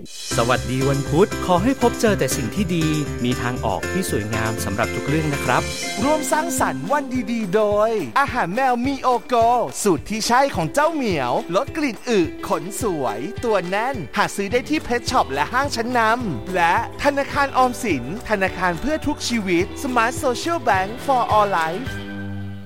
สวัสดีวันพุธขอให้พบเจอแต่สิ่งที่ดีมีทางออกที่สวยงามสำหรับทุกเรื่องนะครับร่วมสร้างสรรค์วันดีๆโดยอาหารแมวมีโอโกสูตรที่ใช่ของเจ้าเหมียวลดกลิ่นอึขนสวยตัวแน่นหาซื้อได้ที่เพชช็อปและห้างชั้นนำและธนาคารออมสินธนาคารเพื่อทุกชีวิต Smart Social Bank for All Life